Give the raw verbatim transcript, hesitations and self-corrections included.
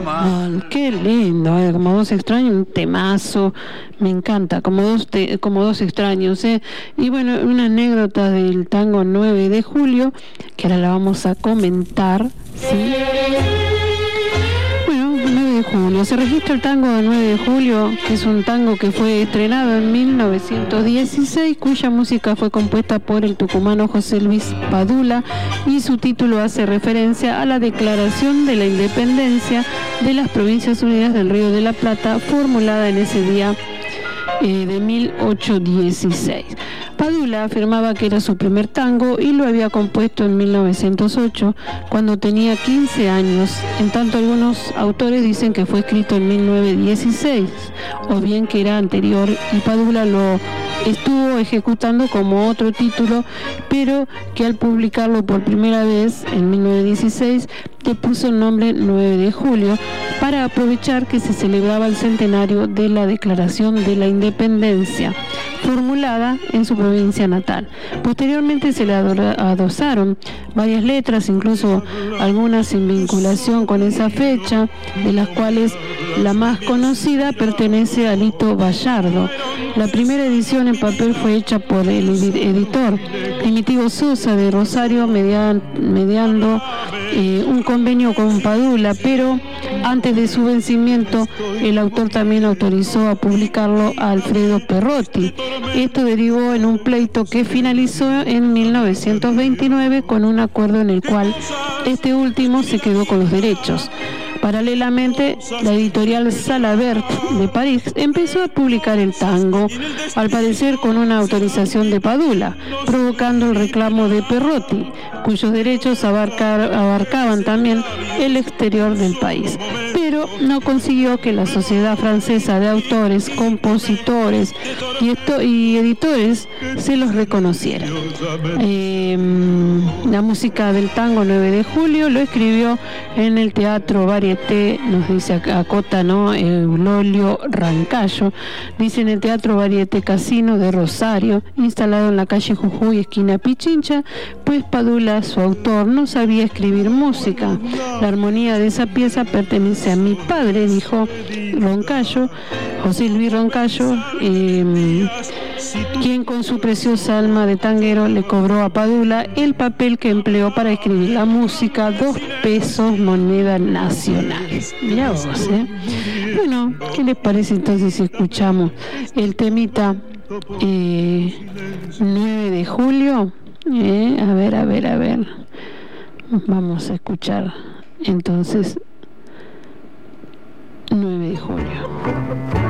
Ah, qué lindo, eh, como dos extraños, un temazo, me encanta, como dos te, como dos extraños, eh. Y bueno, una anécdota del tango nueve de julio, que ahora la vamos a comentar, ¿sí? Bueno, nueve de julio, se registra el tango del nueve de julio, que es un tango que fue estrenado en mil novecientos dieciséis, cuya música fue compuesta por el tucumano José Luis Padula, y su título hace referencia a la Declaración de la Independencia de las Provincias Unidas del Río de la Plata, formulada en ese día eh, de mil ochocientos dieciséis. Padula afirmaba que era su primer tango y lo había compuesto en mil novecientos ocho, cuando tenía quince años. En tanto, algunos autores dicen que fue escrito en mil novecientos dieciséis, o bien que era anterior, y Padula lo estuvo ejecutando como otro título, pero que al publicarlo por primera vez en mil novecientos dieciséis le puso el nombre nueve de julio para aprovechar que se celebraba el centenario de la Declaración de la Independencia, formulada en su provincia natal. Posteriormente se le adosaron varias letras, incluso algunas sin vinculación con esa fecha, de las cuales la más conocida pertenece a Lito Vallardo. La primera edición en papel fue hecha por el editor Primitivo Sosa de Rosario, median, mediando eh, un convenio con Padula, pero antes de su vencimiento el autor también autorizó a publicarlo a Alfredo Perrotti. Esto derivó en un pleito que finalizó en mil novecientos veintinueve con un acuerdo en el cual este último se quedó con los derechos. Paralelamente, la editorial Salabert de París empezó a publicar el tango, al parecer con una autorización de Padula, provocando el reclamo de Perrotti, cuyos derechos abarcar, abarcaban también el exterior del país. Pero no consiguió que la Sociedad Francesa de Autores, Compositores y, esto, y Editores se los reconociera. Eh, la música del tango nueve de julio lo escribió en el Teatro Varieté, nos dice acota, ¿no? Eulolio Rancayo, dice en el Teatro Varieté Casino de Rosario, instalado en la calle Jujuy, esquina Pichincha, pues Padula, su autor, no sabía escribir música. La armonía de esa pieza pertenece a mi padre, dijo Roncayo, José Luis Roncayo, eh, quien con su preciosa alma de tanguero le cobró a Padula el papel que empleó para escribir la música, dos pesos moneda nacional. Mirá vos, ¿eh? Bueno, ¿qué les parece entonces si escuchamos el temita eh, nueve de julio? Eh, a ver, a ver, a ver. Vamos a escuchar entonces nueve de julio.